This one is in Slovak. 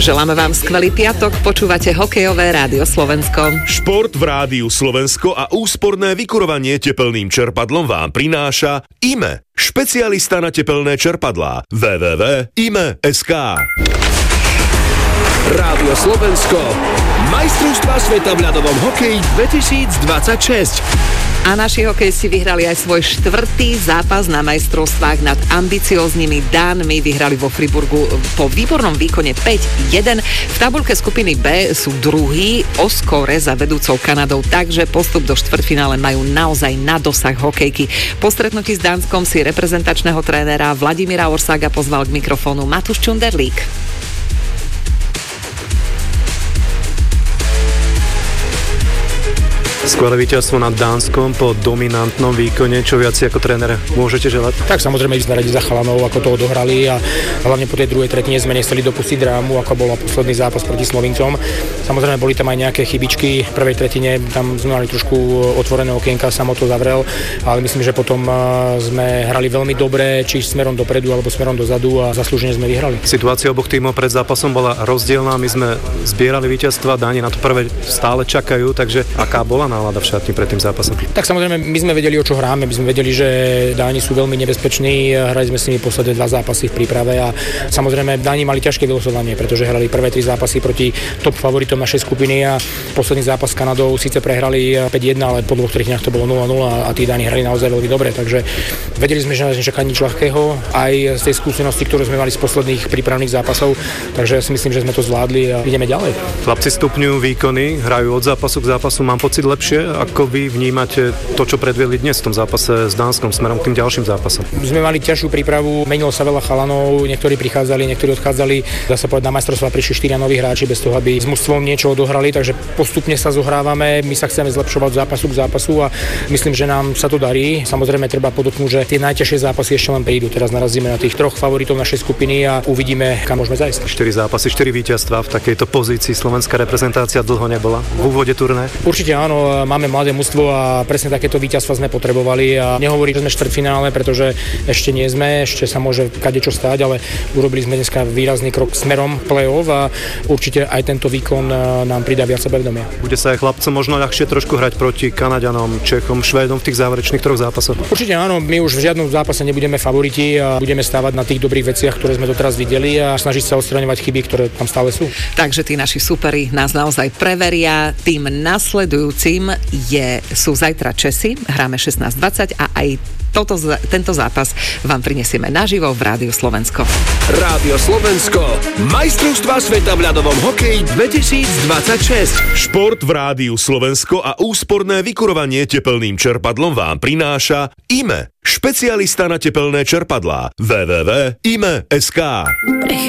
Želáme vám skvelý piatok, počúvate hokejové Rádio Slovensko. Šport v Rádiu Slovensko a úsporné vykurovanie tepelným čerpadlom vám prináša IME, špecialista na tepelné čerpadlá. www.ime.sk. Rádio Slovensko, majstrovstvá sveta v ľadovom hokeji 2026. A naši hokejisti vyhrali aj svoj 4. zápas na majstrovstvách nad ambicióznymi Dánmi. Vyhrali vo Friburgu po výbornom výkone 5-1. V tabuľke skupiny B sú druhý o skóre za vedúcou Kanadou, takže postup do štvrťfinále majú naozaj na dosah hokejky. Po stretnutí s Dánskom si reprezentačného trénera Vladimíra Orsága pozval k mikrofónu Matúš Čunderlík. Skvelé víťazstvo nad Dánskom po dominantnom výkone, čo viac ako tréner môžete želať? Tak samozrejme sme radi za chalanov, ako to odohrali a hlavne po tej druhej tretine sme nechceli dopustiť drámu, ako bola posledný zápas proti Slovincom. Samozrejme boli tam aj nejaké chybičky. V prvej tretine tam sme mali trošku otvorené okienka, samo to zavrel, ale myslím, že potom sme hrali veľmi dobre, či smerom dopredu alebo smerom dozadu a zaslúžene sme vyhrali. Situácia oboch tímov pred zápasom bola rozdielna, my sme zbierali víťazstva, Dáni na to prvé stále čakajú, takže aká bola nálada v šatni pred tým zápasom? Tak samozrejme, my sme vedeli, o čo hráme, my sme vedeli, že Dáni sú veľmi nebezpeční, hrali sme s nimi posledné 2 zápasy v príprave a samozrejme Dáni mali ťažké vylosovanie, pretože hrali prvé 3 zápasy proti top favoritom našej skupiny a posledný zápas s Kanadou síce prehrali 5-1, ale po 2 tretinách to bolo 0-0 a tí Dáni hrali naozaj veľmi dobre, takže vedeli sme, že nás nečaká nič ľahkého, aj z tej skúsenosti, ktorú sme mali z posledných prípravných zápasov, takže ja si myslím, že sme to zvládli a ideme ďalej. Chlapci stupňujú výkony, hrajú od zápasu k zápasu, mám pocit lepšie. Ako vy vnímate to, čo predviedli dnes v tom zápase s Dánskom smerom k tým ďalším zápasom? Sme mali ťažšiu prípravu, menilo sa veľa chalanov, niektorí prichádzali, niektorí odchádzali. Dá sa povedať, na majstrovstvá prišli 4 noví hráči bez toho, aby s mužstvom niečo odohrali, takže postupne sa zohrávame, my sa chceme zlepšovať od zápasu k zápasu a myslím, že nám sa to darí. Samozrejme treba podotknúť, že tie najťažšie zápasy ešte len prídu. Teraz narazíme na tých 3 favoritov našej skupiny a uvidíme, kam môžeme zajsť. 4 zápasy, 4 víťazstvá v takejto pozícii slovenská reprezentácia dlho nebola v úvode turné. Určite áno, máme mladé mužstvo a presne takéto víťazstva sme potrebovali a nehovorí, že sme štvrťfinále, pretože ešte nie sme, ešte sa môže kadečo stáť, ale urobili sme dneska výrazný krok smerom play-off a určite aj tento výkon nám pridá viac sebavedomia. Bude sa aj chlapcom možno ľahšie trošku hrať proti Kanaďanom, Čechom, Švédom v tých záverečných 3 zápasoch? Určite áno, my už v žiadnom zápase nebudeme favoriti a budeme stávať na tých dobrých veciach, ktoré sme doteraz videli a snažiť sa odstraňovať chyby, ktoré tam stále sú. Takže tí naši superi nás naozaj preveria. Tým nasledujúcim sú zajtra Česi, hráme 16:20 a aj tento zápas vám prinesieme naživo v Rádiu Slovensko. Rádio Slovensko, majstrovstvá sveta v ľadovom hokeji 2026. Šport v Rádiu Slovensko a úsporné vykurovanie tepelným čerpadlom vám prináša IME, špecialista na tepelné čerpadlá. www.ime.sk.